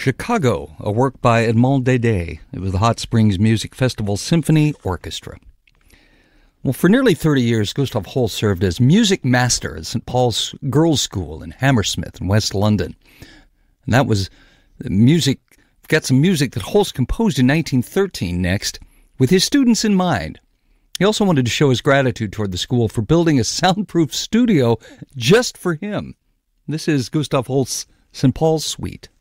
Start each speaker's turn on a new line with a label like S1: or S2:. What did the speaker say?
S1: Chicago, a work by Edmond Dede. It was the Hot Springs Music Festival Symphony Orchestra. Well, for nearly 30 years, Gustav Holst served as music master at St. Paul's Girls' School in Hammersmith in West London. And that was music, got some music that Holst composed in 1913 next, with his students in mind. He also wanted to show his gratitude toward the school for building a soundproof studio just for him. This is Gustav Holst's St. Paul's Suite.